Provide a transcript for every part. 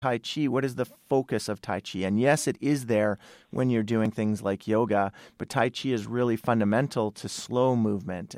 Tai Chi, what is the focus of Tai Chi? And yes, it is there when you're doing things like yoga, but Tai Chi is really fundamental to slow movement.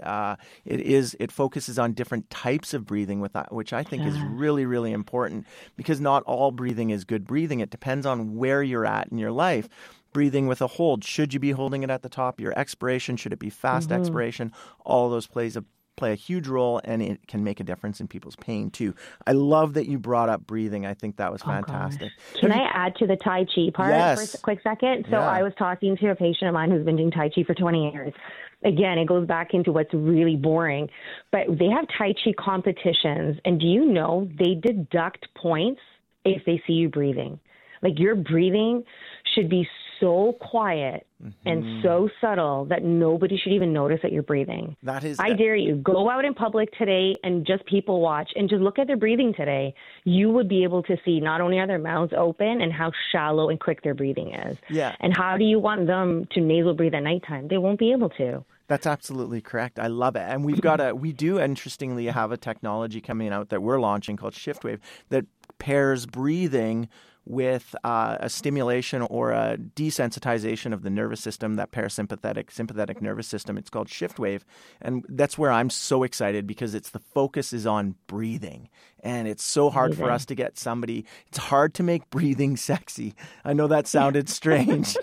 It focuses on different types of breathing, which I think is really, really important, because not all breathing is good breathing. It depends on where you're at in your life. Breathing with a hold. Should you be holding it at the top? Your expiration, should it be fast expiration? All of those play a huge role, and it can make a difference in people's pain too. I love that you brought up breathing. I think that was fantastic. Can I add to the Tai Chi part for a quick second? So I was talking to a patient of mine who's been doing Tai Chi for 20 years. Again, it goes back into what's really boring, but they have Tai Chi competitions, and do you know they deduct points if they see you breathing? Like, your breathing should be so quiet and so subtle that nobody should even notice that you're breathing. I dare you, go out in public today and just people watch and just look at their breathing today. You would be able to see not only are their mouths open and how shallow and quick their breathing is. Yeah. And how do you want them to nasal breathe at nighttime? They won't be able to. That's absolutely correct. I love it. And we do interestingly have a technology coming out that we're launching called ShiftWave that pairs breathing with a stimulation or a desensitization of the nervous system, that sympathetic nervous system. It's called ShiftWave. And that's where I'm so excited, because the focus is on breathing. And it's so hard for us to get somebody. It's hard to make breathing sexy. I know that sounded strange.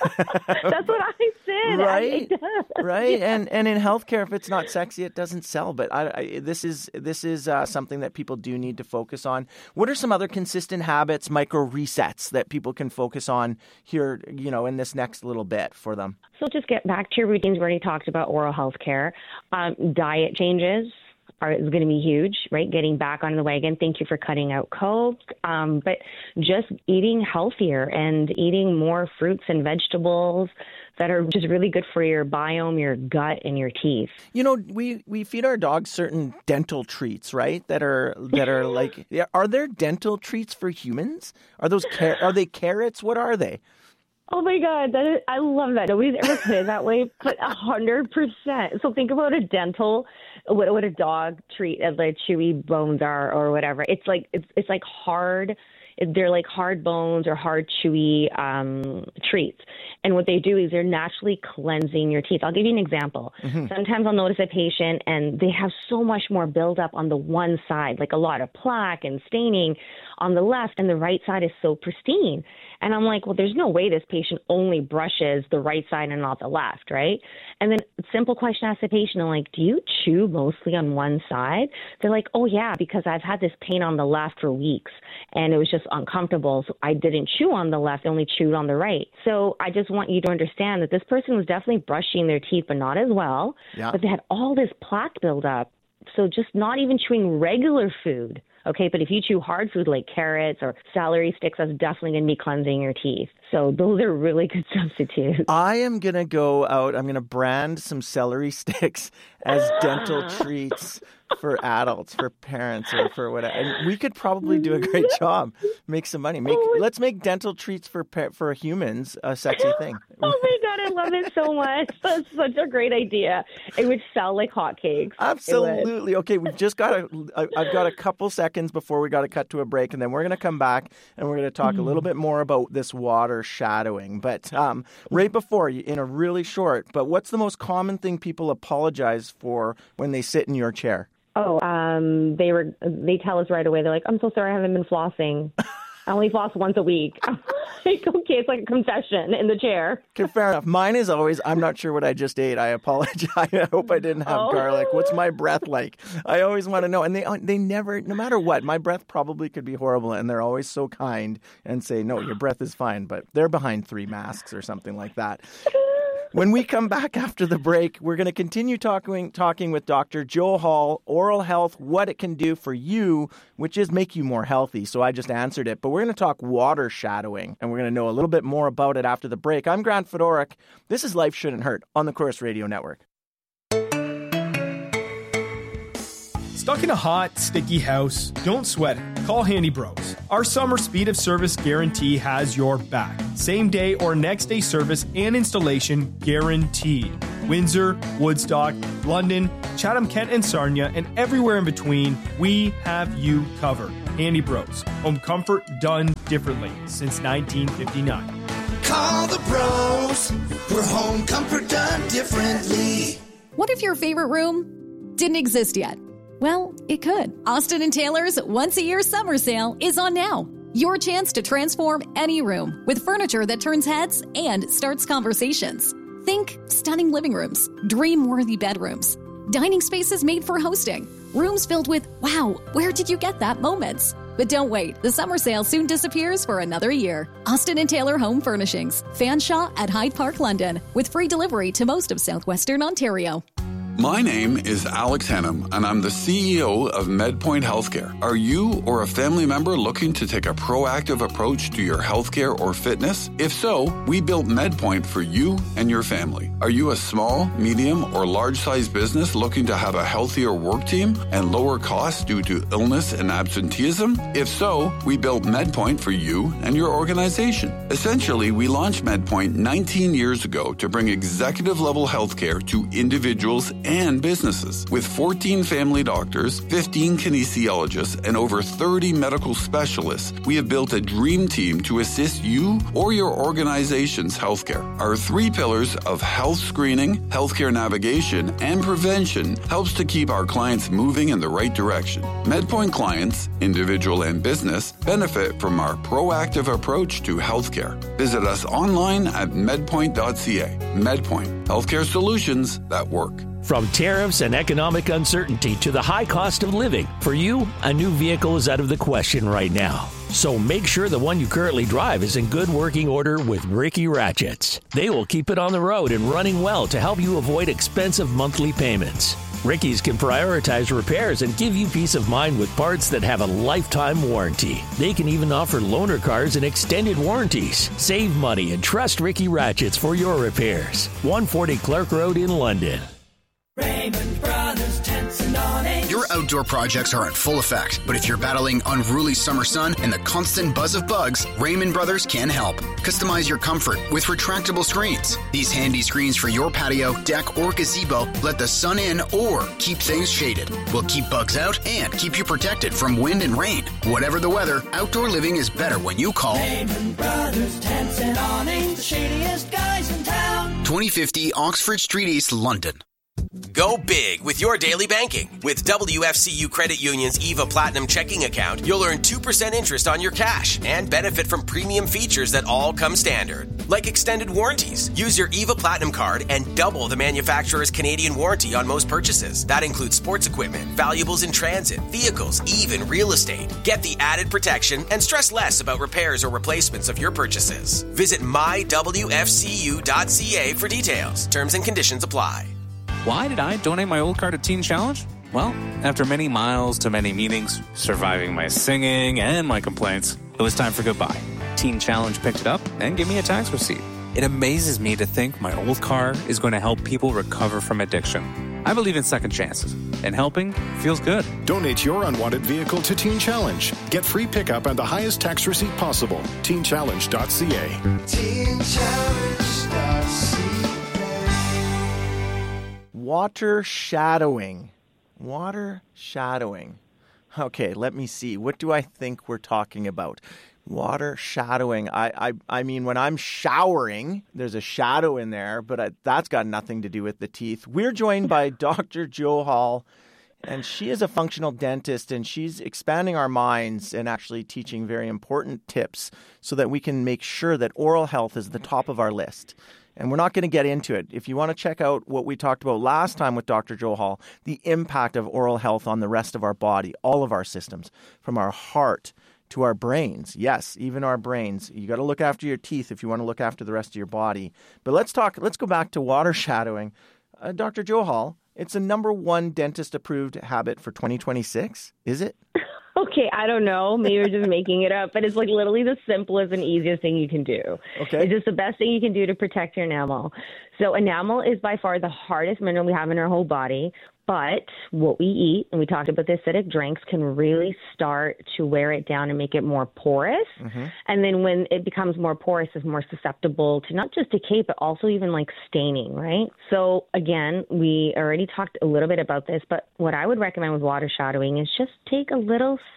That's what I said. Right? Right? And in healthcare, if it's not sexy, it doesn't sell. But this is something that people do need to focus on. What are some other consistent habits, micro resets, that people can focus on here, in this next little bit for them? So just get back to your routines. We already talked about oral health care. Diet changes is going to be huge, right? Getting back on the wagon. Thank you for cutting out Coke. But just eating healthier and eating more fruits and vegetables that are just really good for your biome, your gut, and your teeth. We feed our dogs certain dental treats, right? That are like, are there dental treats for humans? Are they carrots? What are they? Oh my God, I love that. Nobody's ever put it that way, but 100%. So think about a dental, what a dog treat, as like chewy bones are or whatever. It's like hard. They're like hard bones or hard, chewy treats. And what they do is they're naturally cleansing your teeth. I'll give you an example. Sometimes I'll notice a patient and they have so much more buildup on the one side, like a lot of plaque and staining on the left, and the right side is so pristine. And I'm like, well, there's no way this patient only brushes the right side and not the left, right? And then simple question, ask the patient, I'm like, do you chew mostly on one side? They're like, oh yeah, because I've had this pain on the left for weeks and it was just uncomfortable. So I didn't chew on the left, I only chewed on the right. So I just want you to understand that this person was definitely brushing their teeth, but not as well. Yeah. But they had all this plaque buildup. So just not even chewing regular food. Okay, but if you chew hard food like carrots or celery sticks, that's definitely going to be cleansing your teeth. So those are really good substitutes. I am going to go out. I'm going to brand some celery sticks as dental treats for adults, for parents, or for whatever. And we could probably do a great job. Make some money. Let's make dental treats for humans a sexy thing. Oh my God, I love it so much. That's such a great idea. It would sell like hotcakes. Absolutely. Okay, we've just got I've got a couple seconds before we got to cut to a break, and then we're going to come back and we're going to talk a little bit more about this water shadowing. But right before, in a really short, but what's the most common thing people apologize for when they sit in your chair? Oh, they tell us right away. They're like, I'm so sorry, I haven't been flossing. I only floss once a week. Like, okay, it's like a confession in the chair. Okay, fair enough. Mine is always, I'm not sure what I just ate. I apologize. I hope I didn't have garlic. What's my breath like? I always want to know. And they never, no matter what, my breath probably could be horrible. And they're always so kind and say, no, your breath is fine. But they're behind 3 masks or something like that. When we come back after the break, we're going to continue talking with Dr. Jo Hall, oral health, what it can do for you, which is make you more healthy. So I just answered it. But we're going to talk water shadowing, and we're going to know a little bit more about it after the break. I'm Grant Fedoruk. This is Life Shouldn't Hurt on the Corus Radio Network. Stuck in a hot, sticky house? Don't sweat it. Call Handy Bros. Our summer speed of service guarantee has your back. Same day or next day service and installation guaranteed. Windsor, Woodstock, London, Chatham, Kent, and Sarnia, and everywhere in between, we have you covered. Handy Bros. Home comfort done differently since 1959. Call the bros for home comfort done differently. What if your favorite room didn't exist yet? Well, it could. Austin & Taylor's once-a-year summer sale is on now. Your chance to transform any room with furniture that turns heads and starts conversations. Think stunning living rooms, dream-worthy bedrooms, dining spaces made for hosting, rooms filled with, wow, where did you get that moments? But don't wait, the summer sale soon disappears for another year. Austin & Taylor Home Furnishings, Fanshawe at Hyde Park, London, with free delivery to most of southwestern Ontario. My name is Alex Hennum, and I'm the CEO of MedPoint Healthcare. Are you or a family member looking to take a proactive approach to your healthcare or fitness? If so, we built MedPoint for you and your family. Are you a small, medium, or large-sized business looking to have a healthier work team and lower costs due to illness and absenteeism? If so, we built MedPoint for you and your organization. Essentially, we launched MedPoint 19 years ago to bring executive-level healthcare to individuals and businesses. With 14 family doctors, 15 kinesiologists, and over 30 medical specialists, we have built a dream team to assist you or your organization's healthcare. Our 3 pillars of health screening, healthcare navigation, and prevention helps to keep our clients moving in the right direction. MedPoint clients, individual and business, benefit from our proactive approach to healthcare. Visit us online at medpoint.ca. MedPoint, healthcare solutions that work. From tariffs and economic uncertainty to the high cost of living, for you, a new vehicle is out of the question right now. So make sure the one you currently drive is in good working order with Ricky Ratchets. They will keep it on the road and running well to help you avoid expensive monthly payments. Ricky's can prioritize repairs and give you peace of mind with parts that have a lifetime warranty. They can even offer loaner cars and extended warranties. Save money and trust Ricky Ratchets for your repairs. 140 Clark Road in London. Raymond Brothers Tents and Awnings. Your outdoor projects are in full effect, but if you're battling unruly summer sun and the constant buzz of bugs, Raymond Brothers can help. Customize your comfort with retractable screens. These handy screens for your patio, deck, or gazebo let the sun in or keep things shaded. Will keep bugs out and keep you protected from wind and rain. Whatever the weather, outdoor living is better when you call Raymond Brothers Tents and Awnings, the shadiest guys in town. 2050 Oxford Street East, London. Go big with your daily banking. With WFCU Credit Union's EVA Platinum checking account, you'll earn 2% interest on your cash and benefit from premium features that all come standard, like extended warranties. Use your EVA Platinum card and double the manufacturer's Canadian warranty on most purchases. That includes sports equipment, valuables in transit, vehicles, even real estate. Get the added protection and stress less about repairs or replacements of your purchases. Visit mywfcu.ca for details. Terms and conditions apply. Why did I donate my old car to Teen Challenge? Well, after many miles to many meetings, surviving my singing and my complaints, it was time for goodbye. Teen Challenge picked it up and gave me a tax receipt. It amazes me to think my old car is going to help people recover from addiction. I believe in second chances, and helping feels good. Donate your unwanted vehicle to Teen Challenge. Get free pickup and the highest tax receipt possible. TeenChallenge.ca. TeenChallenge.ca. Water shadowing. Water shadowing. Okay, let me see. What do I think we're talking about? Water shadowing. I mean, when I'm showering, there's a shadow in there, but that's got nothing to do with the teeth. We're joined by Dr. Jo Hall, and she is a functional dentist, and she's expanding our minds and actually teaching very important tips so that we can make sure that oral health is the top of our list. And we're not going to get into it. If you want to check out what we talked about last time with Dr. Jo Hall, the impact of oral health on the rest of our body, all of our systems, from our heart to our brains. Yes, even our brains. You got to look after your teeth if you want to look after the rest of your body. But let's go back to water shadowing. Dr. Jo Hall, it's a #1 dentist-approved habit for 2026, is it? Okay, I don't know. Maybe we're just making it up, but it's like literally the simplest and easiest thing you can do. Okay. It's just the best thing you can do to protect your enamel. So enamel is by far the hardest mineral we have in our whole body, but what we eat, and we talked about the acidic drinks, can really start to wear it down and make it more porous. Mm-hmm. And then when it becomes more porous, it's more susceptible to not just decay, but also even like staining, right? So again, we already talked a little bit about this, but what I would recommend with water shadowing is just take a little sip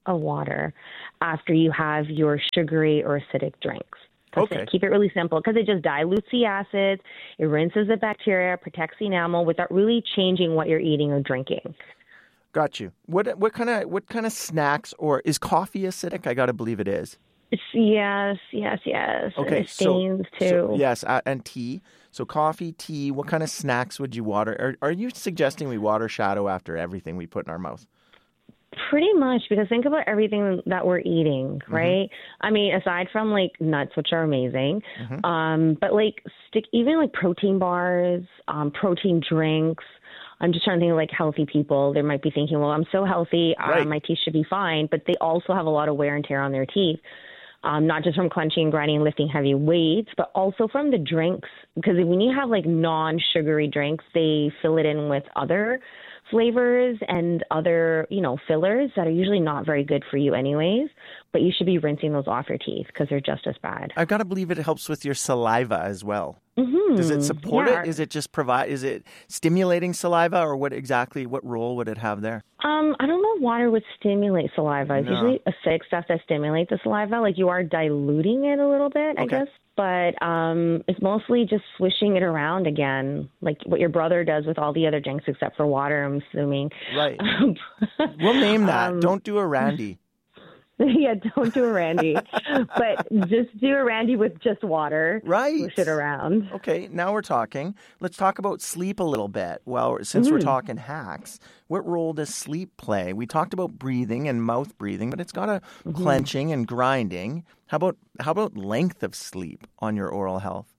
of water after you have your sugary or acidic drinks. That's Okay. it. Keep it really simple because it just dilutes the acids, it rinses the bacteria, protects the enamel without really changing what you're eating or drinking. Got you. What kind of snacks, or is coffee acidic? I got to believe it is. Yes. Okay, It stains too. Yes, and tea. So coffee, tea. What kind of snacks would you water? Are you suggesting we water shadow after everything we put in our mouth? Pretty much, because think about everything that we're eating, right? I mean, aside from like nuts, which are amazing, but like even like protein bars, protein drinks. I'm just trying to think of like healthy people. They might be thinking, well, I'm so healthy, Right. my teeth should be fine, but they also have a lot of wear and tear on their teeth. Not just from clenching and grinding and lifting heavy weights, but also from the drinks. Because when you have like non-sugary drinks, they fill it in with other flavors and other, fillers that are usually not very good for you anyways. But you should be rinsing those off your teeth because they're just as bad. I've got to believe it helps with your saliva as well. Does it support it? Is it just is it stimulating saliva, or what role would it have there? I don't know if water would stimulate saliva. It's usually acidic stuff that stimulates the saliva. Like you are diluting it a little bit, I guess. But it's mostly just swishing it around again, like what your brother does with all the other drinks except for water, I'm assuming. Right. We'll name that. Don't do a Randy. Yeah, don't do a Randy. But just do a Randy with just water. Right. Swish it around. Okay, now we're talking. Let's talk about sleep a little bit. Well, since we're talking hacks, what role does sleep play? We talked about breathing and mouth breathing, but it's got a clenching and grinding. How about length of sleep on your oral health?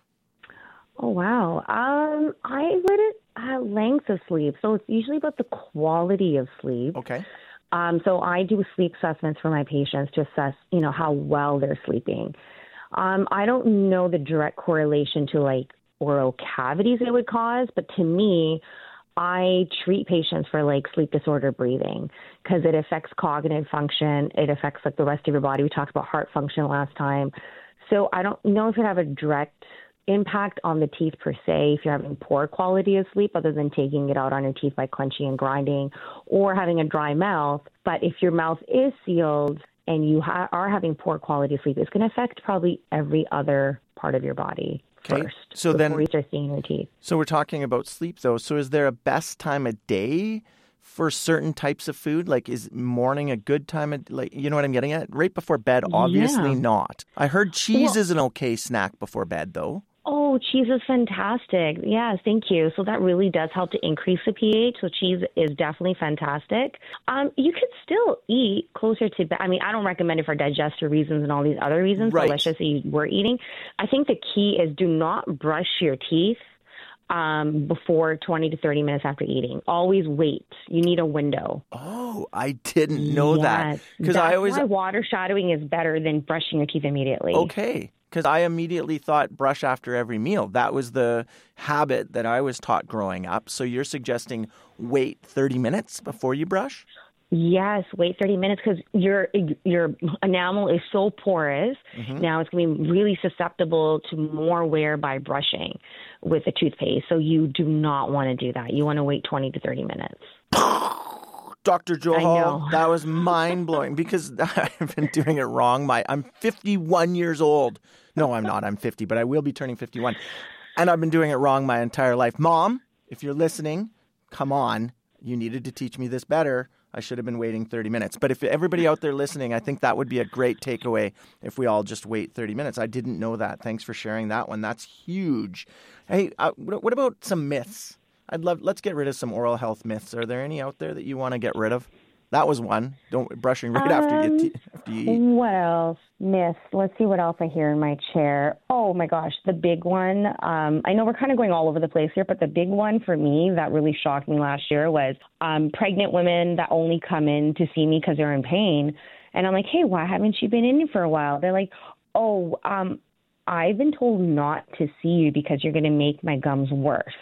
Oh, wow. I wouldn't length of sleep. So it's usually about the quality of sleep. Okay. So I do sleep assessments for my patients to assess, how well they're sleeping. I don't know the direct correlation to like oral cavities it would cause, but to me, I treat patients for like sleep disorder breathing because it affects cognitive function. It affects like the rest of your body. We talked about heart function last time. So I don't know if it have a direct impact on the teeth per se if you're having poor quality of sleep other than taking it out on your teeth by clenching and grinding or having a dry mouth. But if your mouth is sealed and you are having poor quality of sleep, it's going to affect probably every other part of your body first before you start seeing your teeth. So we're talking about sleep though. So is there a best time of day for certain types of food? Like is morning a good time of, like, you know what I'm getting at? Right before bed, obviously not. I heard cheese is an okay snack before bed though. Oh, cheese is fantastic. Yes, thank you. So that really does help to increase the pH. So cheese is definitely fantastic. You could still eat closer to bed. I mean, I don't recommend it for digestive reasons and all these other reasons. Right. So let's just say you were eating. I think the key is do not brush your teeth before 20 to 30 minutes after eating. Always wait. You need a window. Oh, I didn't know that. Because that's why water shadowing is better than brushing your teeth immediately. Okay. Because I immediately thought brush after every meal. That was the habit that I was taught growing up. So you're suggesting wait 30 minutes before you brush? Yes, wait 30 minutes because your enamel is so porous. Now it's going to be really susceptible to more wear by brushing with the toothpaste. So you do not want to do that. You want to wait 20 to 30 minutes. Dr. Johal, that was mind-blowing because I've been doing it wrong. I'm 51 years old. No, I'm not. I'm 50, but I will be turning 51. And I've been doing it wrong my entire life. Mom, if you're listening, come on. You needed to teach me this better. I should have been waiting 30 minutes. But if everybody out there listening, I think that would be a great takeaway if we all just wait 30 minutes. I didn't know that. Thanks for sharing that one. That's huge. Hey, what about some myths? Let's get rid of some oral health myths. Are there any out there that you want to get rid of? That was one. Don't brushing right after you eat. What else? Myths. Let's see what else I hear in my chair. Oh my gosh, the big one. I know we're kind of going all over the place here, but the big one for me that really shocked me last year was pregnant women that only come in to see me because they're in pain. And I'm like, hey, why haven't you been in for a while? They're like, I've been told not to see you because you're going to make my gums worse.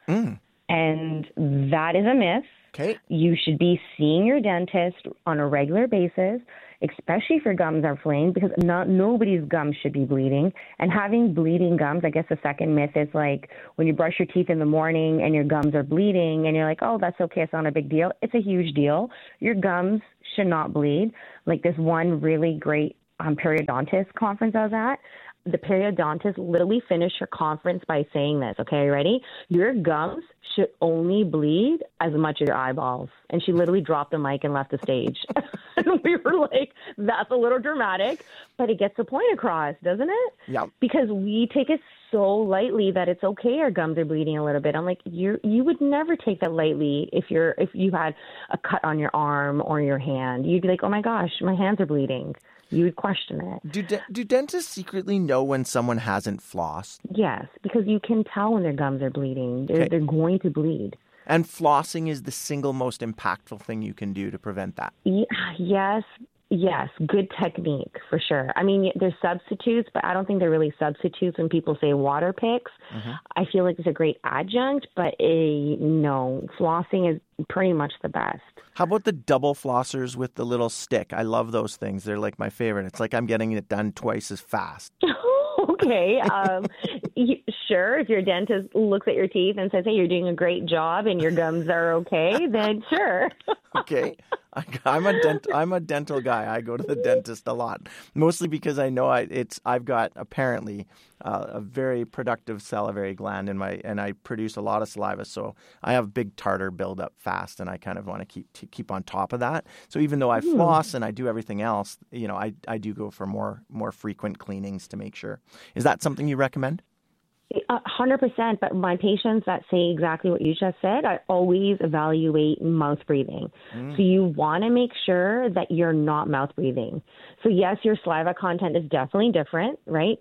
And that is a myth. Okay. You should be seeing your dentist on a regular basis. especially if your gums are inflamed, because nobody's gums should be bleeding. And having bleeding gums, I guess the second myth is like when you brush your teeth in the morning and your gums are bleeding and you're like, oh, that's okay, it's not a big deal. It's a huge deal. Your gums should not bleed. Like this one really great periodontist conference I was at, the periodontist literally finished her conference by saying this. Okay, are you ready? Your gums should only bleed as much as your eyeballs. And she literally dropped the mic and left the stage. And we were like, that's a little dramatic, but it gets the point across, doesn't it? Yeah. Because we take it so lightly that it's okay our gums are bleeding a little bit. I'm like, you would never take that lightly if you had a cut on your arm or your hand. You'd be like, oh my gosh, my hands are bleeding. You would question it. Do dentists secretly know when someone hasn't flossed? Yes, because you can tell when their gums are bleeding. They're going to bleed. And flossing is the single most impactful thing you can do to prevent that. Yes, good technique for sure. I mean, there's substitutes, but I don't think they're really substitutes when people say water picks. Mm-hmm. I feel like it's a great adjunct, but no, flossing is pretty much the best. How about the double flossers with the little stick? I love those things. They're like my favorite. It's like I'm getting it done twice as fast. Okay. Sure. If your dentist looks at your teeth and says, hey, you're doing a great job and your gums are okay, then sure. Okay. I'm a dental guy. I go to the dentist a lot, mostly because I know I've got apparently a very productive salivary gland and I produce a lot of saliva, so I have big tartar buildup fast, and I kind of want to keep on top of that. So even though I floss and I do everything else, I do go for more frequent cleanings to make sure. Is that something you recommend? 100%, but my patients that say exactly what you just said, I always evaluate mouth breathing. So you want to make sure that you're not mouth breathing. So yes, your saliva content is definitely different, right?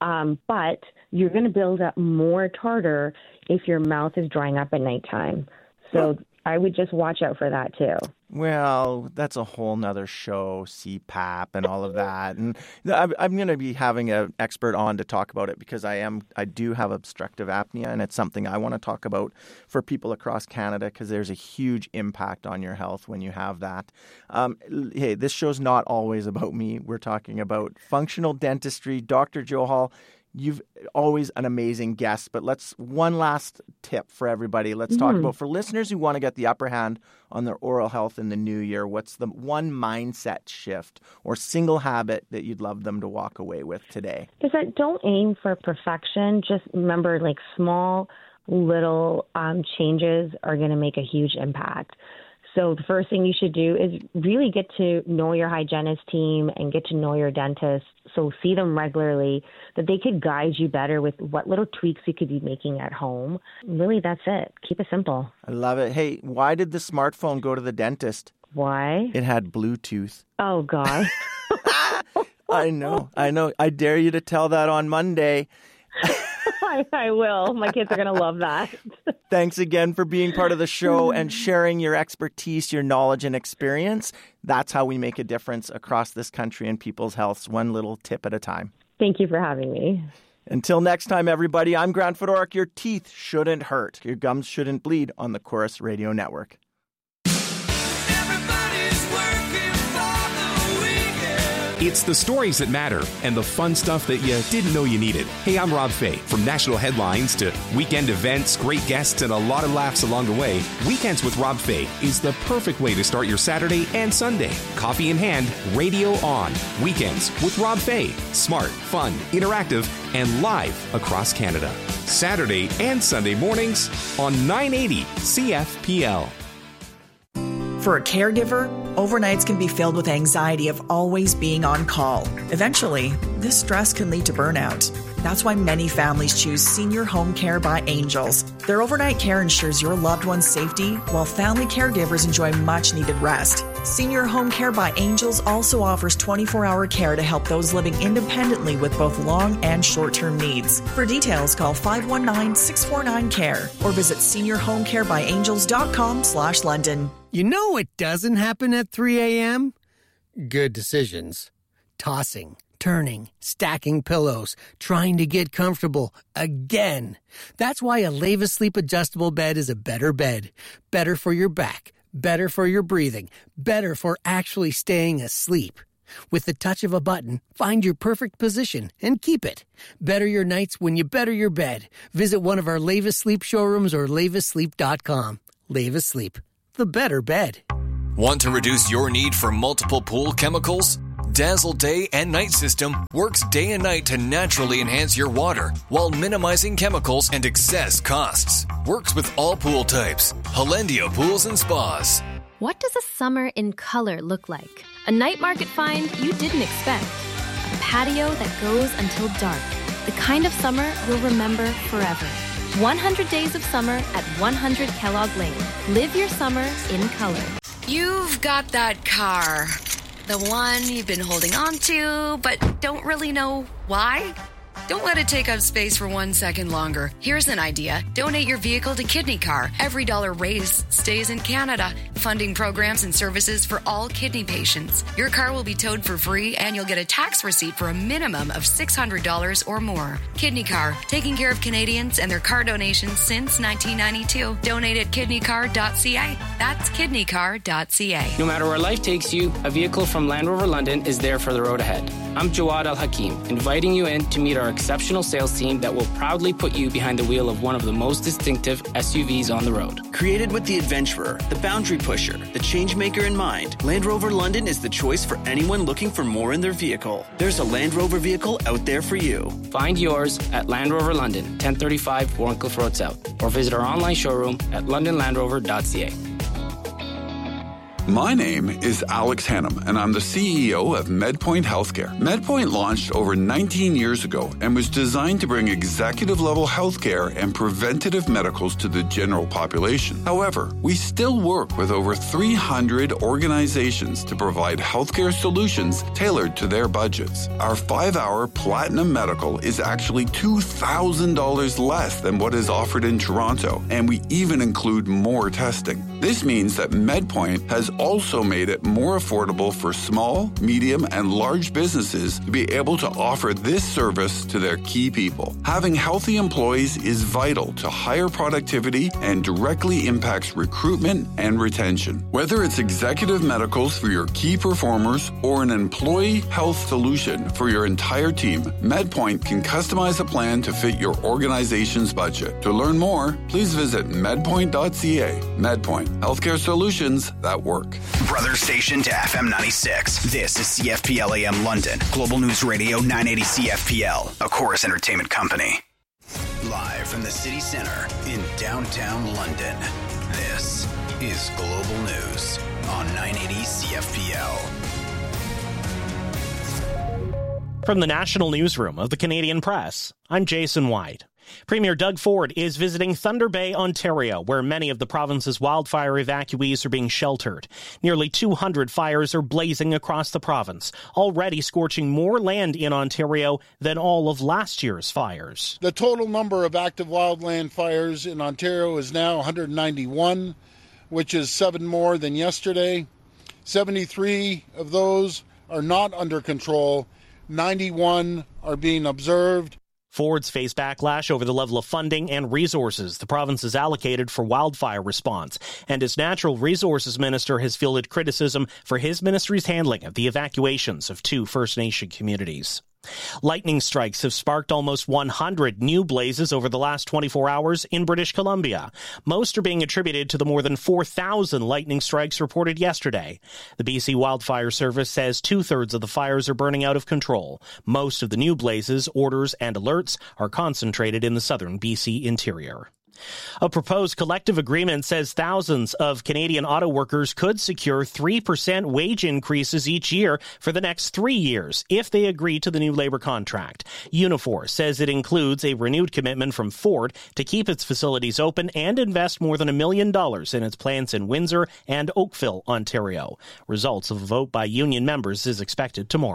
But you're going to build up more tartar if your mouth is drying up at nighttime. So I would just watch out for that too. Well, that's a whole nother show, CPAP and all of that. And I'm going to be having an expert on to talk about it because I do have obstructive apnea, and it's something I want to talk about for people across Canada because there's a huge impact on your health when you have that. Hey, this show's not always about me. We're talking about functional dentistry. Dr. Joe Hall, you've always an amazing guest, but one last tip for everybody. Let's talk about, for listeners who want to get the upper hand on their oral health in the new year, what's the one mindset shift or single habit that you'd love them to walk away with today? Is that don't aim for perfection. Just remember, like, small little changes are going to make a huge impact. So the first thing you should do is really get to know your hygienist team and get to know your dentist. So see them regularly, that they could guide you better with what little tweaks you could be making at home. Really, that's it. Keep it simple. I love it. Hey, why did the smartphone go to the dentist? Why? It had Bluetooth. Oh, God. I know. I dare you to tell that on Monday. I will. My kids are going to love that. Thanks again for being part of the show and sharing your expertise, your knowledge, and experience. That's how we make a difference across this country and people's health, one little tip at a time. Thank you for having me. Until next time, everybody, I'm Grant Fedoruk. Your teeth shouldn't hurt. Your gums shouldn't bleed on the Chorus Radio Network. It's the stories that matter and the fun stuff that you didn't know you needed. Hey, I'm Rob Fay. From national headlines to weekend events, great guests, and a lot of laughs along the way, Weekends with Rob Fay is the perfect way to start your Saturday and Sunday. Coffee in hand, radio on. Weekends with Rob Fay. Smart, fun, interactive, and live across Canada. Saturday and Sunday mornings on 980 CFPL. For a caregiver, overnights can be filled with anxiety of always being on call. Eventually, this stress can lead to burnout. That's why many families choose Senior Home Care by Angels. Their overnight care ensures your loved one's safety, while family caregivers enjoy much-needed rest. Senior Home Care by Angels also offers 24-hour care to help those living independently with both long and short-term needs. For details, call 519-649-CARE or visit seniorhomecarebyangels.com/London. You know what doesn't happen at 3 a.m.? Good decisions. Tossing, turning, stacking pillows, trying to get comfortable again. That's why a Leva Sleep Adjustable Bed is a better bed. Better for your back, better for your breathing, better for actually staying asleep. With the touch of a button, find your perfect position and keep it. Better your nights when you better your bed. Visit one of our Lavis Sleep showrooms or lavissleep.com. Lavis Sleep, the better bed. Want to reduce your need for multiple pool chemicals? Dazzle Day and Night System works day and night to naturally enhance your water while minimizing chemicals and excess costs. Works with all pool types. Hollandia Pools and Spas. What does a summer in color look like? A night market find you didn't expect. A patio that goes until dark. The kind of summer you'll remember forever. 100 days of summer at 100 Kellogg Lane. Live your summer in color. You've got that car. The one you've been holding on to, but don't really know why? Don't let it take up space for 1 second longer. Here's an idea. Donate your vehicle to Kidney Car. Every dollar raised stays in Canada, funding programs and services for all kidney patients. Your car will be towed for free, and you'll get a tax receipt for a minimum of $600 or more. Kidney Car, taking care of Canadians and their car donations since 1992. Donate at kidneycar.ca. That's kidneycar.ca. No matter where life takes you, a vehicle from Land Rover London is there for the road ahead. I'm Jawad Al Hakim, inviting you in to meet our exceptional sales team that will proudly put you behind the wheel of one of the most distinctive SUVs on the road. Created with the adventurer, the boundary pusher, the change maker in mind, Land Rover London is the choice for anyone looking for more in their vehicle. There's a Land Rover vehicle out there for you. Find yours at Land Rover London, 1035 Warncliffe Road South, or visit our online showroom at londonlandrover.ca. My name is Alex Hannum, and I'm the CEO of MedPoint Healthcare. MedPoint launched over 19 years ago and was designed to bring executive-level healthcare and preventative medicals to the general population. However, we still work with over 300 organizations to provide healthcare solutions tailored to their budgets. Our 5-hour Platinum Medical is actually $2,000 less than what is offered in Toronto, and we even include more testing. This means that MedPoint has also made it more affordable for small, medium, and large businesses to be able to offer this service to their key people. Having healthy employees is vital to higher productivity and directly impacts recruitment and retention. Whether it's executive medicals for your key performers or an employee health solution for your entire team, MedPoint can customize a plan to fit your organization's budget. To learn more, please visit medpoint.ca. MedPoint, healthcare solutions that work. Brother station to FM 96. This is CFPL AM London. Global News Radio 980 CFPL, a Chorus Entertainment company. Live from the city center in downtown London, this is Global News on 980 CFPL. From the National Newsroom of the Canadian Press, I'm Jason White. Premier Doug Ford is visiting Thunder Bay, Ontario, where many of the province's wildfire evacuees are being sheltered. Nearly 200 fires are blazing across the province, already scorching more land in Ontario than all of last year's fires. The total number of active wildland fires in Ontario is now 191, which is 7 more than yesterday. 73 of those are not under control. 91 are being observed. Ford's faced backlash over the level of funding and resources the province has allocated for wildfire response, and his natural resources minister has fielded criticism for his ministry's handling of the evacuations of 2 First Nation communities. Lightning strikes have sparked almost 100 new blazes over the last 24 hours in British Columbia. Most are being attributed to the more than 4,000 lightning strikes reported yesterday. The BC Wildfire Service says 2/3 of the fires are burning out of control. Most of the new blazes, orders, and alerts are concentrated in the southern BC interior. A proposed collective agreement says thousands of Canadian auto workers could secure 3% wage increases each year for the next 3 years if they agree to the new labor contract. Unifor says it includes a renewed commitment from Ford to keep its facilities open and invest more than $1 million in its plants in Windsor and Oakville, Ontario. Results of a vote by union members is expected tomorrow.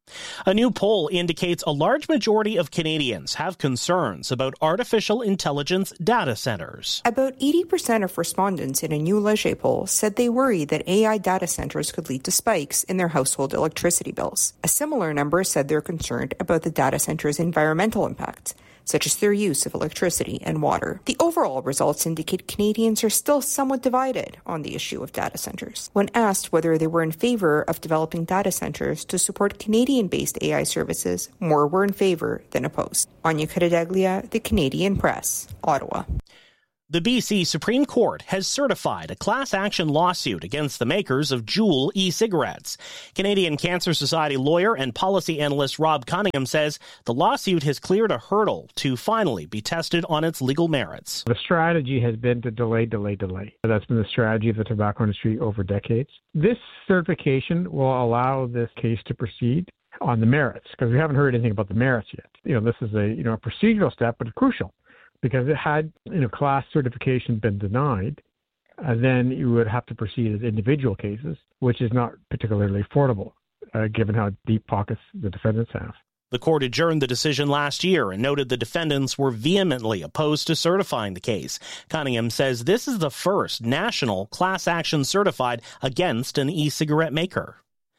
A new poll indicates a large majority of Canadians have concerns about artificial intelligence data centers. About 80% of respondents in a new Leger poll said they worry that AI data centers could lead to spikes in their household electricity bills. A similar number said they're concerned about the data center's environmental impacts, such as their use of electricity and water. The overall results indicate Canadians are still somewhat divided on the issue of data centers. When asked whether they were in favor of developing data centers to support Canadian-based AI services, more were in favor than opposed. Anya Caradaglia, The Canadian Press, Ottawa. The BC Supreme Court has certified a class action lawsuit against the makers of Juul e-cigarettes. Canadian Cancer Society lawyer and policy analyst Rob Cunningham says the lawsuit has cleared a hurdle to finally be tested on its legal merits. The strategy has been to delay. That's been the strategy of the tobacco industry over decades. This certification will allow this case to proceed on the merits, because we haven't heard anything about the merits yet. This is a procedural step, but it's crucial. Because it had, class certification been denied, then you would have to proceed as individual cases, which is not particularly affordable, given how deep pockets the defendants have. The court adjourned the decision last year and noted the defendants were vehemently opposed to certifying the case. Cunningham says this is the first national class action certified against an e-cigarette maker.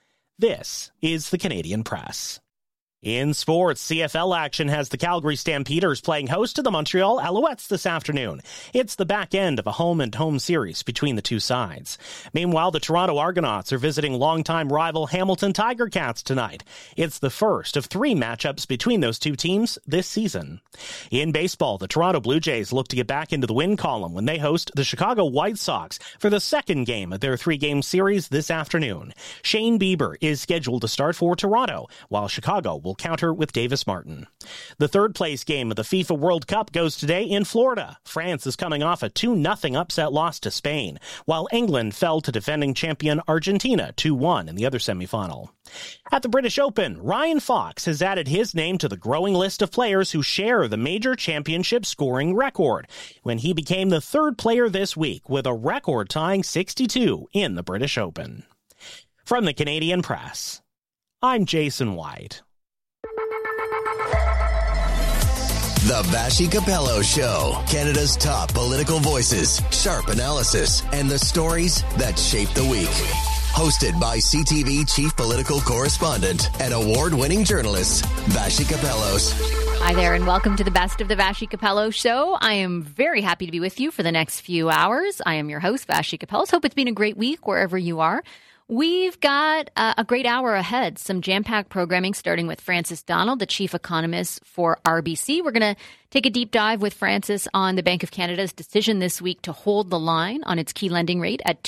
This is the Canadian Press. In sports, CFL action has the Calgary Stampeders playing host to the Montreal Alouettes this afternoon. It's the back end of a home-and-home series between the two sides. Meanwhile, the Toronto Argonauts are visiting longtime rival Hamilton Tiger Cats tonight. It's the first of 3 matchups between those two teams this season. In baseball, the Toronto Blue Jays look to get back into the win column when they host the Chicago White Sox for the second game of their 3-game series this afternoon. Shane Bieber is scheduled to start for Toronto, while Chicago will counter with Davis Martin. The third-place game of the FIFA World Cup goes today in Florida. France is coming off a 2-0 upset loss to Spain, while England fell to defending champion Argentina 2-1 in the other semifinal. At the British Open, Ryan Fox has added his name to the growing list of players who share the major championship scoring record, when he became the third player this week with a record-tying 62 in the British Open. From the Canadian Press, I'm Jason White. The Vassy Capello Show. Canada's top political voices, sharp analysis, and the stories that shape the week. Hosted by CTV Chief Political Correspondent and award-winning journalist, Vassy Capellos. Hi there, and welcome to the Best of the Vassy Capello Show. I am very happy to be with you for the next few hours. I am your host, Vassy Capellos. Hope it's been a great week wherever you are. We've got a great hour ahead, some jam-packed programming starting with Francis Donald, the chief economist for RBC. We're going to take a deep dive with Francis on the Bank of Canada's decision this week to hold the line on its key lending rate at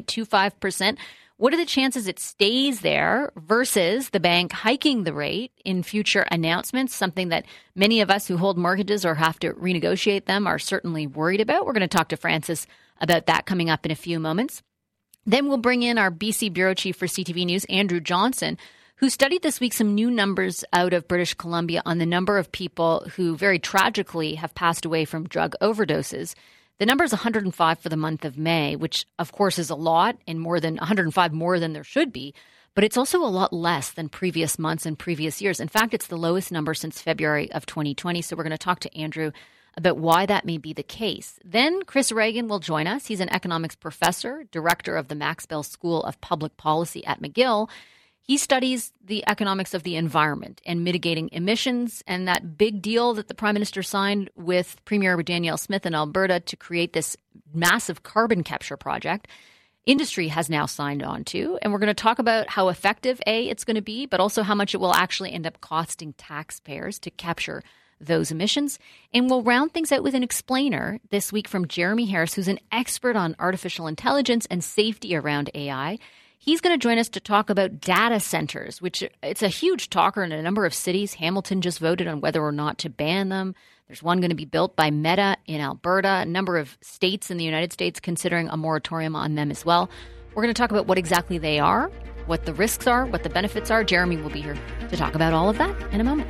2.25%. What are the chances it stays there versus the bank hiking the rate in future announcements, something that many of us who hold mortgages or have to renegotiate them are certainly worried about? We're going to talk to Francis about that coming up in a few moments. Then we'll bring in our BC Bureau Chief for CTV News, Andrew Johnson, who studied this week some new numbers out of British Columbia on the number of people who very tragically have passed away from drug overdoses. The number is 105 for the month of May, which of course is a lot and more than 105 more than there should be. But it's also a lot less than previous months and previous years. In fact, it's the lowest number since February of 2020. So we're going to talk to Andrew about why that may be the case. Then Chris Reagan will join us. He's an economics professor, director of the Max Bell School of Public Policy at McGill. He studies the economics of the environment and mitigating emissions and that big deal that the Prime Minister signed with Premier Danielle Smith in Alberta to create this massive carbon capture project. Industry has now signed on to, and we're going to talk about how effective, it's going to be, but also how much it will actually end up costing taxpayers to capture those emissions. And we'll round things out with an explainer this week from Jeremy Harris, who's an expert on artificial intelligence and safety around AI. He's going to join us to talk about data centers, which it's a huge talker in a number of cities. Hamilton just voted on whether or not to ban them. There's one going to be built by Meta in Alberta, a number of states in the United States considering a moratorium on them as well. We're going to talk about what exactly they are, what the risks are, what the benefits are. Jeremy will be here to talk about all of that in a moment.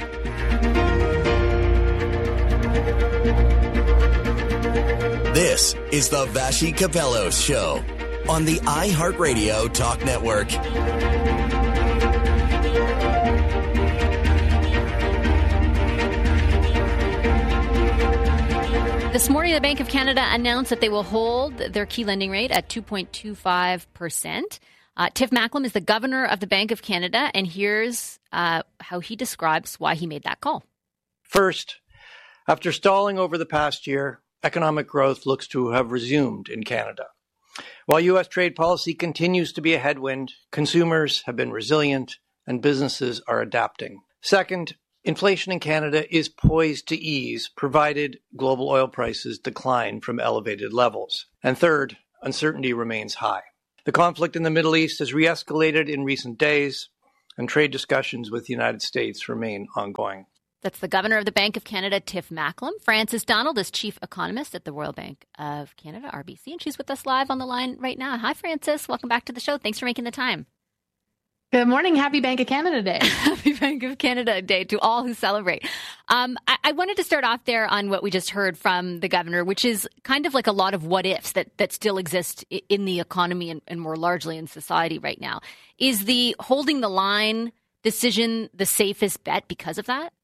This is the Vassy Capellos Show on the iHeartRadio Talk Network. This morning, the Bank of Canada announced that they will hold their key lending rate at 2.25%. Tiff Macklem is the governor of the Bank of Canada, and here's how he describes why he made that call. First, after stalling over the past year, economic growth looks to have resumed in Canada. While U.S. trade policy continues to be a headwind, consumers have been resilient and businesses are adapting. Second, inflation in Canada is poised to ease, provided global oil prices decline from elevated levels. And third, uncertainty remains high. The conflict in the Middle East has re-escalated in recent days, and trade discussions with the United States remain ongoing. That's the governor of the Bank of Canada, Tiff Macklem. Frances Donald is chief economist at the Royal Bank of Canada, RBC, and she's with us live on the line right now. Hi, Frances. Welcome back to the show. Thanks for making the time. Good morning. Happy Bank of Canada Day. Happy Bank of Canada Day to all who celebrate. I wanted to start off there on what we just heard from the governor, which is kind of like a lot of what ifs that still exist in the economy and more largely in society right now. Is the holding the line decision the safest bet because of that?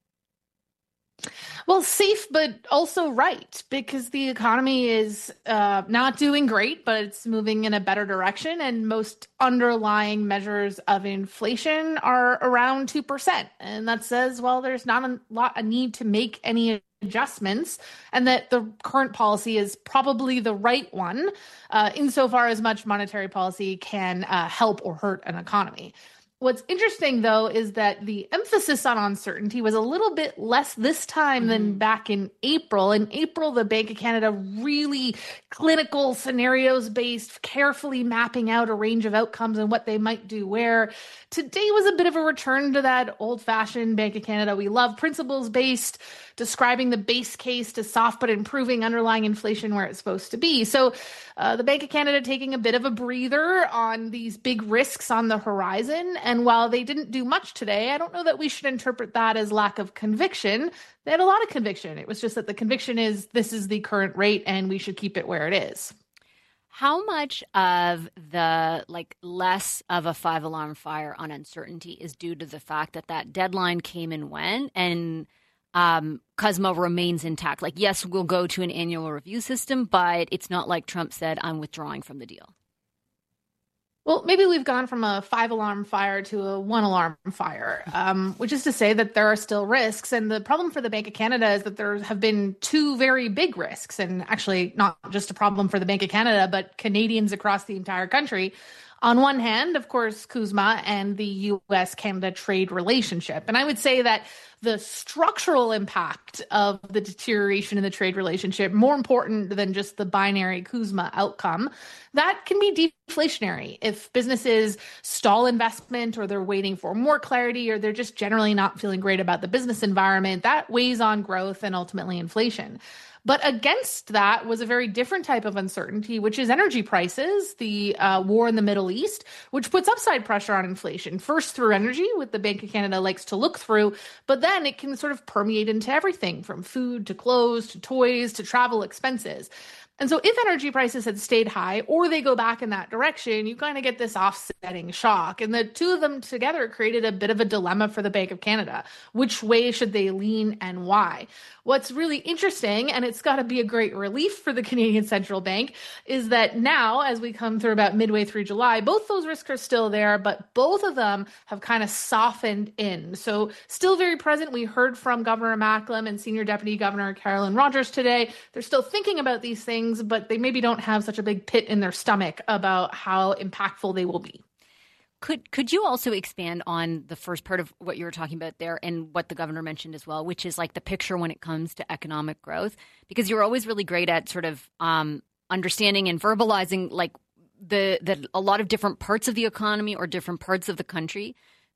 Well, safe, but also right, because the economy is not doing great, but it's moving in a better direction. And most underlying measures of inflation are around 2%. And that says, well, there's not a need to make any adjustments, and that the current policy is probably the right one insofar as much monetary policy can help or hurt an economy. What's interesting, though, is that the emphasis on uncertainty was a little bit less this time than back in April. In April, the Bank of Canada really clinical scenarios-based, carefully mapping out a range of outcomes and what they might do where. Today was a bit of a return to that old-fashioned Bank of Canada we love, principles-based, describing the base case to soft but improving underlying inflation where it's supposed to be. So the Bank of Canada taking a bit of a breather on these big risks on the horizon. And while they didn't do much today, I don't know that we should interpret that as lack of conviction. They had a lot of conviction. It was just that the conviction is this is the current rate and we should keep it where it is. How much of the less of a five-alarm fire on uncertainty is due to the fact that deadline came and went and CUSMA remains intact? Like, yes, we'll go to an annual review system, but it's not like Trump said, I'm withdrawing from the deal. Well, maybe we've gone from a 5-alarm fire to a 1-alarm fire, which is to say that there are still risks. And the problem for the Bank of Canada is that there have been two very big risks, and actually not just a problem for the Bank of Canada, but Canadians across the entire country. On one hand, of course, CUSMA and the U.S.-Canada trade relationship. And I would say that the structural impact of the deterioration in the trade relationship, more important than just the binary CUSMA outcome, that can be deflationary. If businesses stall investment or they're waiting for more clarity or they're just generally not feeling great about the business environment, that weighs on growth and ultimately inflation. But against that was a very different type of uncertainty, which is energy prices, the war in the Middle East, which puts upside pressure on inflation, first through energy, what the Bank of Canada likes to look through, but then it can sort of permeate into everything from food to clothes to toys to travel expenses. And so if energy prices had stayed high or they go back in that direction, you kind of get this offsetting shock. And the two of them together created a bit of a dilemma for the Bank of Canada. Which way should they lean and why? What's really interesting, and it's got to be a great relief for the Canadian Central Bank, is that now, as we come through about midway through July, both those risks are still there, but both of them have kind of softened in. So still very present. We heard from Governor Macklem and Senior Deputy Governor Carolyn Rogers today. They're still thinking about these things, but they maybe don't have such a big pit in their stomach about how impactful they will be. Could you also expand on the first part of what you were talking about there and what the governor mentioned as well, which is like the picture when it comes to economic growth? Because you're always really great at sort of understanding and verbalizing like that a lot of different parts of the economy or different parts of the country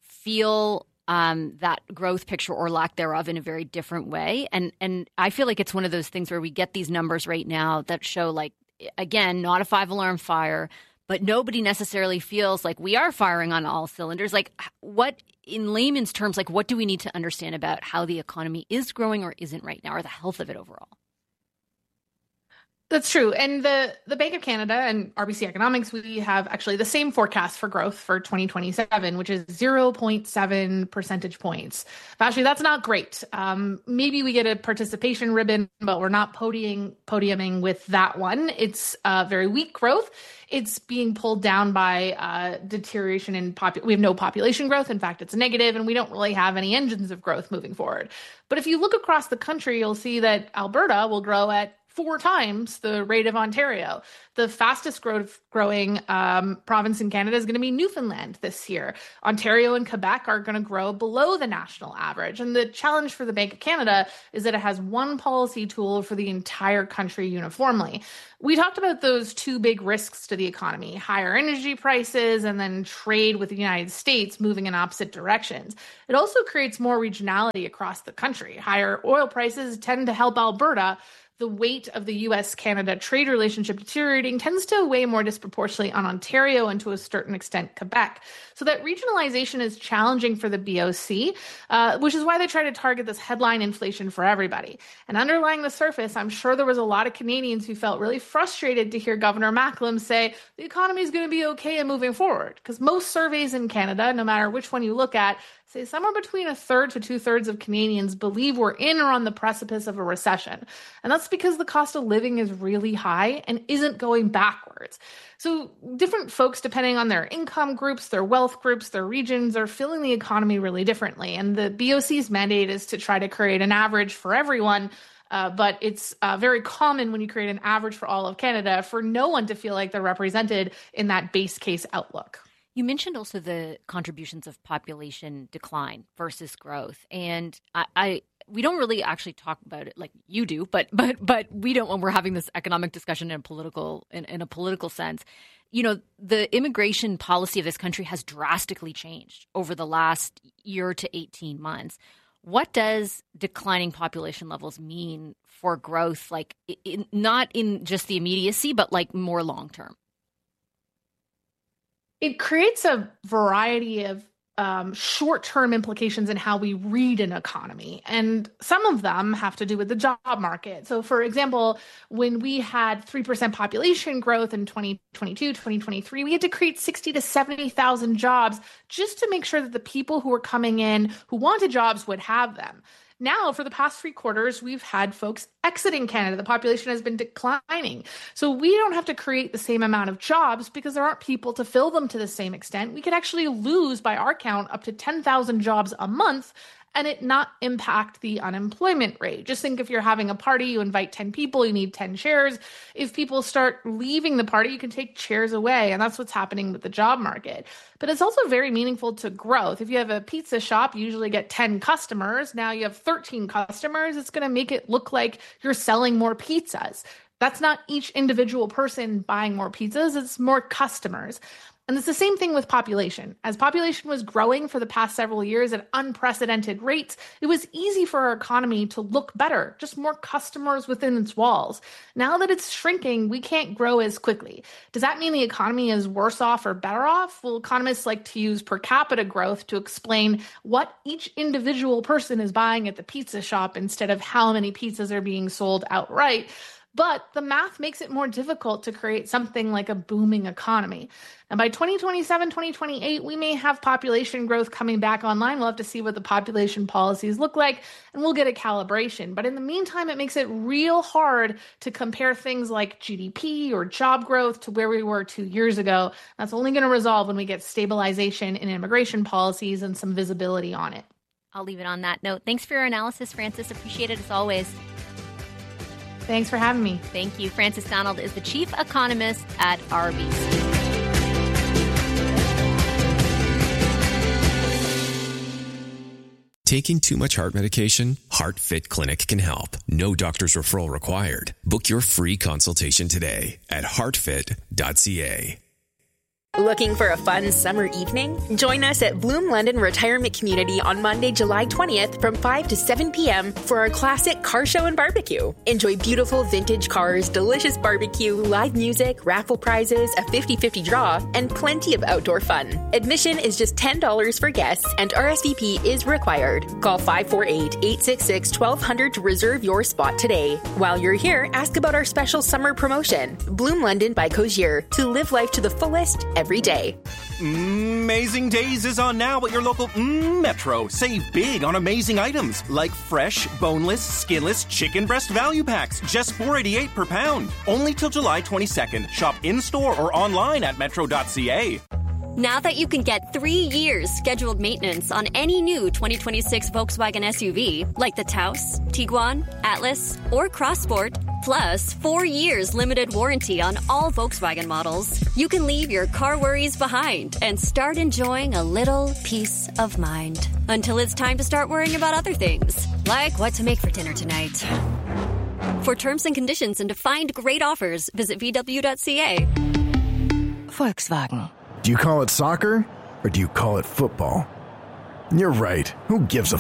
feel that growth picture or lack thereof in a very different way. And I feel like it's one of those things where we get these numbers right now that show like, again, not a 5-alarm fire, but nobody necessarily feels like we are firing on all cylinders. Like what, in layman's terms, like what do we need to understand about how the economy is growing or isn't right now, or the health of it overall? That's true. And the Bank of Canada and RBC Economics, we have actually the same forecast for growth for 2027, which is 0.7 percentage points. Actually, that's not great. Maybe we get a participation ribbon, but we're not podiuming with that one. It's very weak growth. It's being pulled down by deterioration in we have no population growth. In fact, it's negative, and we don't really have any engines of growth moving forward. But if you look across the country, you'll see that Alberta will grow at 4 times the rate of Ontario. The fastest growing province in Canada is going to be Newfoundland this year. Ontario and Quebec are going to grow below the national average. And the challenge for the Bank of Canada is that it has one policy tool for the entire country uniformly. We talked about those 2 big risks to the economy, higher energy prices and then trade with the United States moving in opposite directions. It also creates more regionality across the country. Higher oil prices tend to help Alberta. The weight of the U.S.-Canada trade relationship deteriorating tends to weigh more disproportionately on Ontario and to a certain extent Quebec. So that regionalization is challenging for the BOC, which is why they try to target this headline inflation for everybody. And underlying the surface, I'm sure there was a lot of Canadians who felt really frustrated to hear Governor Macklem say the economy is going to be okay and moving forward. Because most surveys in Canada, no matter which one you look at, say somewhere between 1/3 to 2/3 of Canadians believe we're in or on the precipice of a recession. And that's because the cost of living is really high and isn't going backwards. So different folks, depending on their income groups, their wealth groups, their regions, are feeling the economy really differently. And the BOC's mandate is to try to create an average for everyone. But it's very common when you create an average for all of Canada for no one to feel like they're represented in that base case outlook. You mentioned also the contributions of population decline versus growth. And we don't really actually talk about it like you do, but we don't when we're having this economic discussion in a political sense. You know, the immigration policy of this country has drastically changed over the last year to 18 months. What does declining population levels mean for growth, like not in just the immediacy, but like more long term? It creates a variety of short-term implications in how we read an economy. And some of them have to do with the job market. So, for example, when we had 3% population growth in 2022, 2023, we had to create 60 to 70,000 jobs just to make sure that the people who were coming in who wanted jobs would have them. Now, for the past 3 quarters, we've had folks exiting Canada. The population has been declining. So we don't have to create the same amount of jobs because there aren't people to fill them to the same extent. We could actually lose, by our count, up to 10,000 jobs a month and it not impact the unemployment rate. Just think if you're having a party, you invite 10 people, you need 10 chairs. If people start leaving the party, you can take chairs away. And that's what's happening with the job market. But it's also very meaningful to growth. If you have a pizza shop, you usually get 10 customers. Now you have 13 customers. It's going to make it look like you're selling more pizzas. That's not each individual person buying more pizzas. It's more customers. And it's the same thing with population. As population was growing for the past several years at unprecedented rates, it was easy for our economy to look better, just more customers within its walls. Now that it's shrinking, we can't grow as quickly. Does that mean the economy is worse off or better off? Well, economists like to use per capita growth to explain what each individual person is buying at the pizza shop instead of how many pizzas are being sold outright. But the math makes it more difficult to create something like a booming economy. And by 2027, 2028, we may have population growth coming back online. We'll have to see what the population policies look like, and we'll get a calibration. But in the meantime, it makes it real hard to compare things like GDP or job growth to where we were 2 years ago. That's only going to resolve when we get stabilization in immigration policies and some visibility on it. I'll leave it on that note. Thanks for your analysis, Frances. Appreciate it as always. Thanks for having me. Thank you. Frances Donald is the chief economist at RBC. Taking too much heart medication? HeartFit Clinic can help. No doctor's referral required. Book your free consultation today at heartfit.ca. Looking for a fun summer evening? Join us at Bloom London Retirement Community on Monday, July 20th from 5 to 7 p.m. for our classic car show and barbecue. Enjoy beautiful vintage cars, delicious barbecue, live music, raffle prizes, a 50-50 draw, and plenty of outdoor fun. Admission is just $10 for guests and RSVP is required. Call 548-866-1200 to reserve your spot today. While you're here, ask about our special summer promotion. Bloom London by Cozier, to live life to the fullest every day. Amazing Days is on now at your local Metro. Save big on amazing items like fresh, boneless, skinless chicken breast value packs, just $4.88 per pound. Only till July 22nd. Shop in-store or online at metro.ca. Now that you can get 3 years scheduled maintenance on any new 2026 Volkswagen SUV, like the Taos, Tiguan, Atlas, or Crossport, plus 4 years limited warranty on all Volkswagen models, you can leave your car worries behind and start enjoying a little peace of mind. Until it's time to start worrying about other things, like what to make for dinner tonight. For terms and conditions and to find great offers, visit VW.ca. Volkswagen. Do you call it soccer, or do you call it football? You're right. Who gives a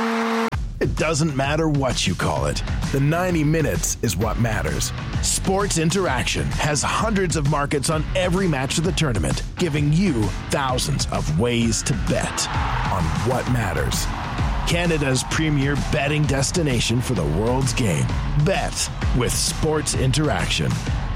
It doesn't matter what you call it. The 90 minutes is what matters. Sports Interaction has hundreds of markets on every match of the tournament, giving you thousands of ways to bet on what matters. Canada's premier betting destination for the world's game. Bet with Sports Interaction.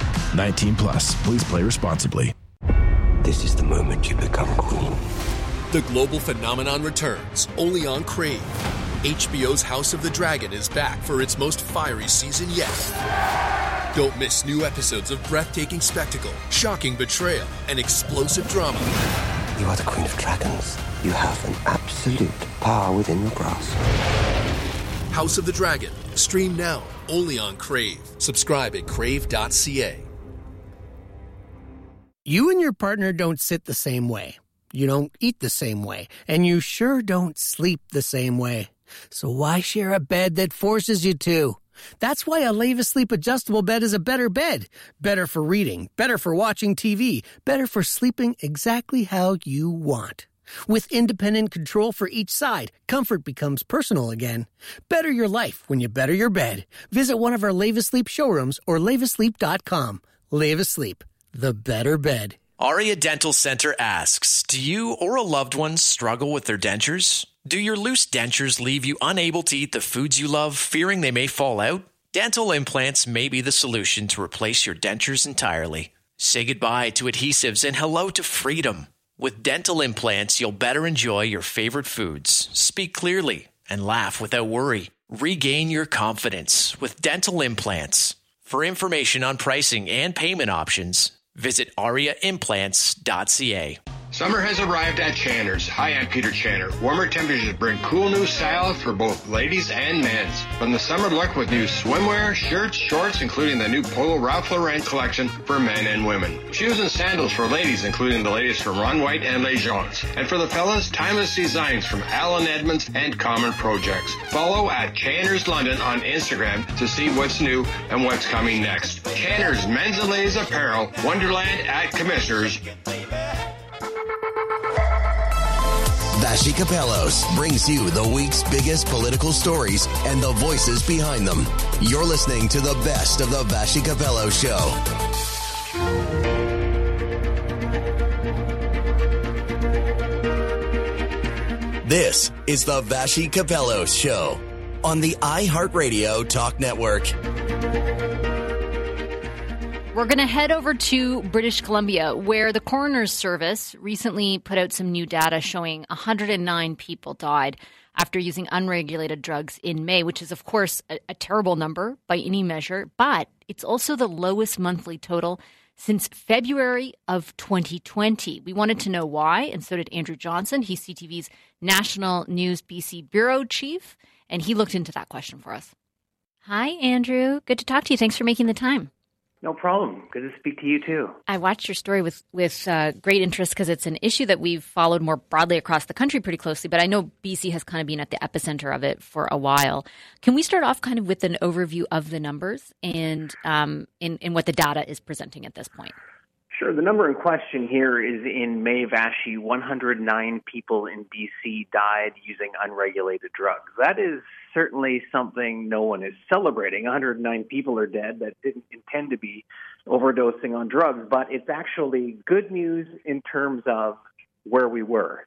19 plus. Please play responsibly. This is the moment you become queen. The global phenomenon returns, only on Crave. HBO's House of the Dragon is back for its most fiery season yet. Don't miss new episodes of breathtaking spectacle, shocking betrayal, and explosive drama. You are the Queen of Dragons. You have an absolute power within your grasp. House of the Dragon. Stream now, only on Crave. Subscribe at crave.ca. You and your partner don't sit the same way. You don't eat the same way. And you sure don't sleep the same way. So why share a bed that forces you to? That's why a Leva Sleep adjustable bed is a better bed. Better for reading, better for watching TV, better for sleeping exactly how you want. With independent control for each side, comfort becomes personal again. Better your life when you better your bed. Visit one of our Leva Sleep showrooms or levasleep.com. Leva Sleep, the better bed. Aria Dental Center asks, do you or a loved one struggle with their dentures? Do your loose dentures leave you unable to eat the foods you love, fearing they may fall out? Dental implants may be the solution to replace your dentures entirely. Say goodbye to adhesives and hello to freedom. With dental implants, you'll better enjoy your favorite foods, speak clearly, and laugh without worry. Regain your confidence with dental implants. For information on pricing and payment options, visit ariaimplants.ca. Summer has arrived at Channer's. Hi, I'm Peter Channer. Warmer temperatures bring cool new styles for both ladies and men's. From the summer look with new swimwear, shirts, shorts, including the new Polo Ralph Lauren collection for men and women. Shoes and sandals for ladies, including the latest from Ron White and Les Jones. And for the fellas, timeless designs from Alan Edmonds and Common Projects. Follow at Channer's London on Instagram to see what's new and what's coming next. Channer's Men's and Ladies Apparel, Wonderland at Commissioners. Vassy Capellos brings you the week's biggest political stories and the voices behind them. You're listening to the best of the Vassy Capello Show. This is the Vassy Capello Show on the iHeartRadio Talk Network. We're going to head over to British Columbia, where the coroner's service recently put out some new data showing 109 people died after using unregulated drugs in May, which is, of course, a terrible number by any measure, but it's also the lowest monthly total since February of 2020. We wanted to know why, and so did Andrew Johnson. He's CTV's National News BC Bureau Chief, and he looked into that question for us. Hi, Andrew. Good to talk to you. Thanks for making the time. No problem. Good to speak to you, too. I watched your story with great interest because it's an issue that we've followed more broadly across the country pretty closely, but I know BC has kind of been at the epicenter of it for a while. Can we start off kind of with an overview of the numbers and in what the data is presenting at this point? Sure. The number in question here is in May, Vashi, 109 people in BC died using unregulated drugs. That is certainly something no one is celebrating. 109 people are dead that didn't intend to be overdosing on drugs, but it's actually good news in terms of where we were.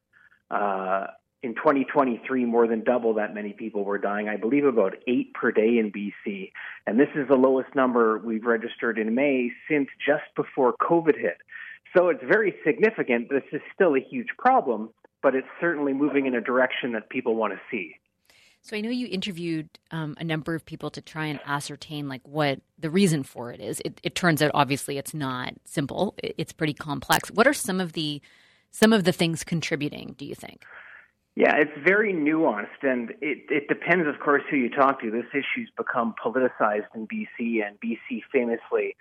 In 2023, more than double that many people were dying. I believe about 8 per day in BC. And this is the lowest number we've registered in May since just before COVID hit. So it's very significant. This is still a huge problem, but it's certainly moving in a direction that people want to see. So I know you interviewed a number of people to try and ascertain like what the reason for it is. It turns out obviously it's not simple. It's pretty complex. What are some of the things contributing, do you think? Yeah, it's very nuanced, and it depends, of course, who you talk to. This issue's become politicized in BC, and BC famously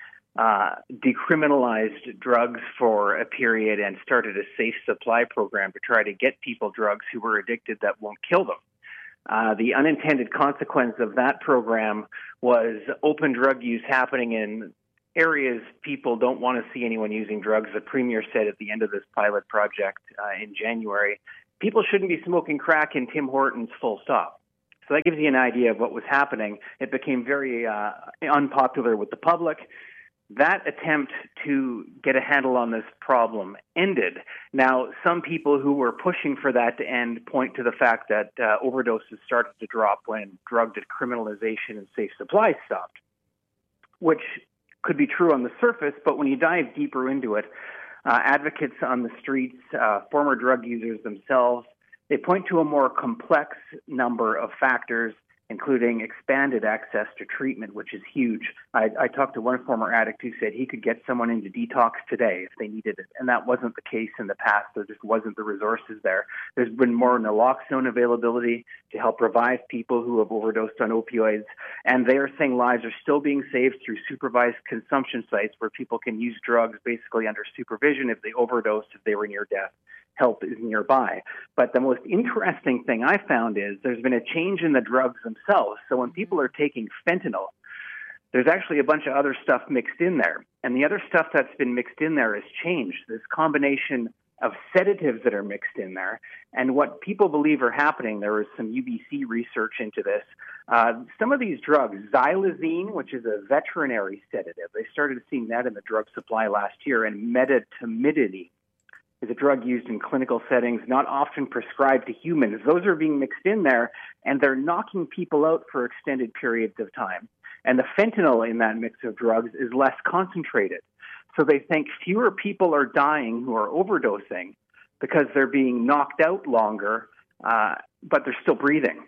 decriminalized drugs for a period and started a safe supply program to try to get people drugs who were addicted that won't kill them. The unintended consequence of that program was open drug use happening in areas people don't want to see anyone using drugs. The Premier said at the end of this pilot project in January, people shouldn't be smoking crack in Tim Hortons, full stop. So that gives you an idea of what was happening. It became very unpopular with the public. That attempt to get a handle on this problem ended. Now, some people who were pushing for that to end point to the fact that overdoses started to drop when drug decriminalization and safe supply stopped, which could be true on the surface, but when you dive deeper into it, advocates on the streets, former drug users themselves, they point to a more complex number of factors, including expanded access to treatment, which is huge. I talked to one former addict who said he could get someone into detox today if they needed it, and that wasn't the case in the past. There just wasn't the resources there. There's been more naloxone availability to help revive people who have overdosed on opioids, and they are saying lives are still being saved through supervised consumption sites where people can use drugs basically under supervision if they overdosed, if they were near death. Help is nearby. But the most interesting thing I found is there's been a change in the drugs themselves. So when people are taking fentanyl, there's actually a bunch of other stuff mixed in there. And the other stuff that's been mixed in there has changed. This combination of sedatives that are mixed in there. And what people believe are happening, there was some UBC research into this. Some of these drugs, xylazine, which is a veterinary sedative, they started seeing that in the drug supply last year, and medetomidine is a drug used in clinical settings, not often prescribed to humans. Those are being mixed in there, and they're knocking people out for extended periods of time. And the fentanyl in that mix of drugs is less concentrated. So they think fewer people are dying who are overdosing because they're being knocked out longer, but they're still breathing.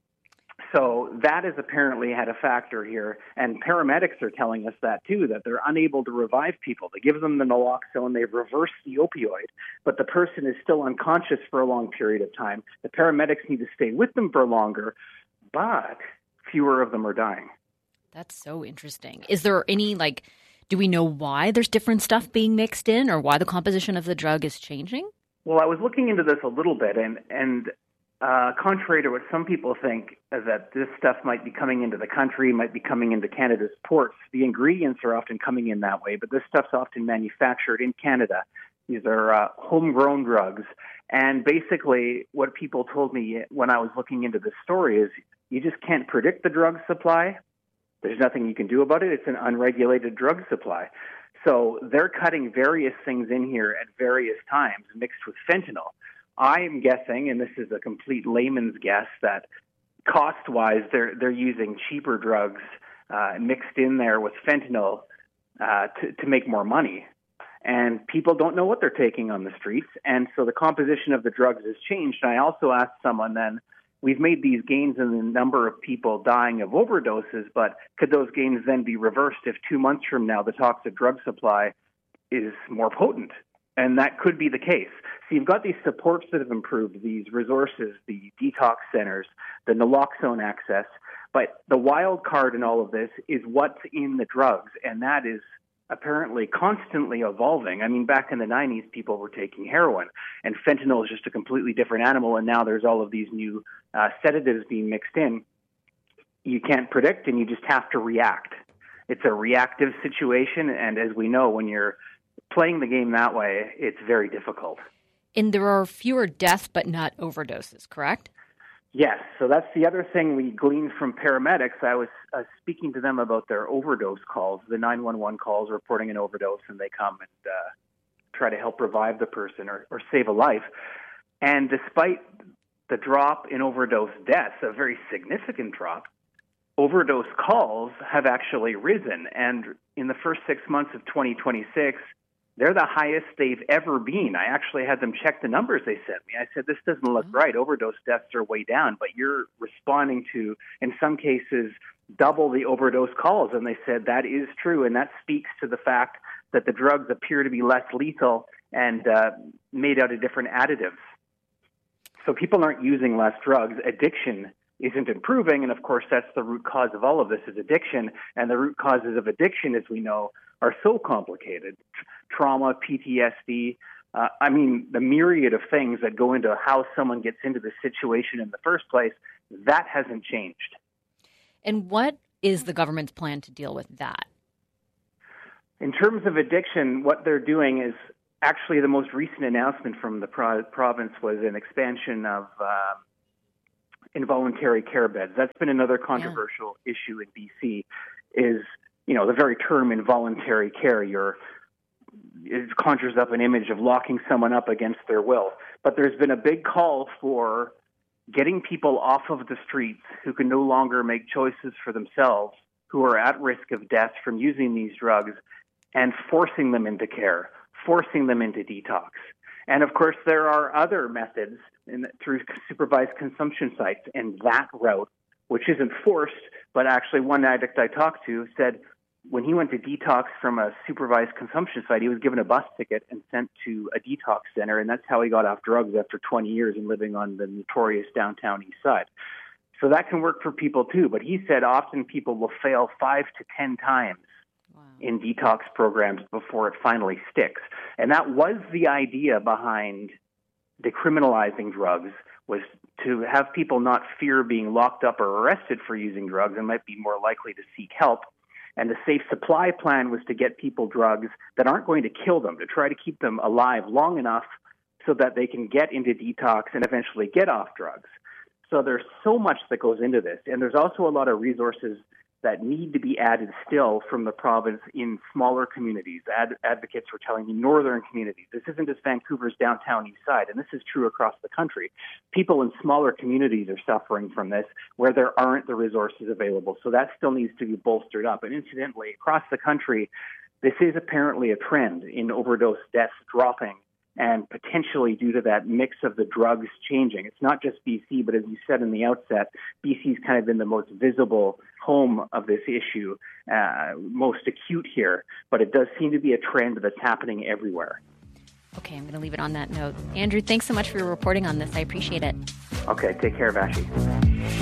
So that has apparently had a factor here, and paramedics are telling us that too, that they're unable to revive people. They give them the naloxone, they reverse the opioid, but the person is still unconscious for a long period of time. The paramedics need to stay with them for longer, but fewer of them are dying. That's so interesting. Is there any, do we know why there's different stuff being mixed in or why the composition of the drug is changing? Well, I was looking into this a little bit, and contrary to what some people think, that this stuff might be coming into the country, might be coming into Canada's ports, the ingredients are often coming in that way, but this stuff's often manufactured in Canada. These are homegrown drugs. And basically what people told me when I was looking into this story is you just can't predict the drug supply. There's nothing you can do about it. It's an unregulated drug supply. So they're cutting various things in here at various times mixed with fentanyl. I'm guessing, and this is a complete layman's guess, that cost-wise they're using cheaper drugs mixed in there with fentanyl to make more money. And people don't know what they're taking on the streets, and so the composition of the drugs has changed. And I also asked someone then, we've made these gains in the number of people dying of overdoses, but could those gains then be reversed if 2 months from now the toxic drug supply is more potent? And that could be the case. So you've got these supports that have improved, these resources, the detox centers, the naloxone access. But the wild card in all of this is what's in the drugs, and that is apparently constantly evolving. I mean, back in the 90s, people were taking heroin, and fentanyl is just a completely different animal, and now there's all of these new sedatives being mixed in. You can't predict, and you just have to react. It's a reactive situation, and as we know, when you're playing the game that way, it's very difficult. And there are fewer deaths, but not overdoses, correct? Yes. So that's the other thing we gleaned from paramedics. I was speaking to them about their overdose calls, the 911 calls reporting an overdose, and they come and try to help revive the person or save a life. And despite the drop in overdose deaths, a very significant drop, overdose calls have actually risen. And in the first 6 months of 2026, they're the highest they've ever been. I actually had them check the numbers they sent me. I said, this doesn't look right. Overdose deaths are way down, but you're responding to, in some cases, double the overdose calls. And they said that is true, and that speaks to the fact that the drugs appear to be less lethal and made out of different additives. So people aren't using less drugs. Addiction isn't improving, and of course that's the root cause of all of this is addiction. And the root causes of addiction, as we know, are so complicated. Trauma, PTSD, the myriad of things that go into how someone gets into this situation in the first place, that hasn't changed. And what is the government's plan to deal with that? In terms of addiction, what they're doing is actually the most recent announcement from the province was an expansion of involuntary care beds. That's been another controversial issue in BC is, the very term involuntary care. It conjures up an image of locking someone up against their will. But there's been a big call for getting people off of the streets who can no longer make choices for themselves, who are at risk of death from using these drugs, and forcing them into care, forcing them into detox. And of course, there are other methods through supervised consumption sites, and that route, which isn't forced, but actually one addict I talked to said when he went to detox from a supervised consumption site, he was given a bus ticket and sent to a detox center, and that's how he got off drugs after 20 years and living on the notorious downtown east side. So that can work for people too, but he said often people will fail 5 to 10 times in detox programs before it finally sticks. And that was the idea behind decriminalizing drugs, was to have people not fear being locked up or arrested for using drugs and might be more likely to seek help. And the safe supply plan was to get people drugs that aren't going to kill them, to try to keep them alive long enough so that they can get into detox and eventually get off drugs. So there's so much that goes into this. And there's also a lot of resources that need to be added still from the province in smaller communities. Advocates were telling me northern communities. This isn't just Vancouver's downtown east side, and this is true across the country. People in smaller communities are suffering from this where there aren't the resources available. So that still needs to be bolstered up. And incidentally, across the country, this is apparently a trend in overdose deaths dropping, and potentially due to that mix of the drugs changing. It's not just BC, but as you said in the outset, BC's kind of been the most visible home of this issue, most acute here. But it does seem to be a trend that's happening everywhere. Okay, I'm going to leave it on that note. Andrew, thanks so much for your reporting on this. I appreciate it. Okay, take care, Vashi.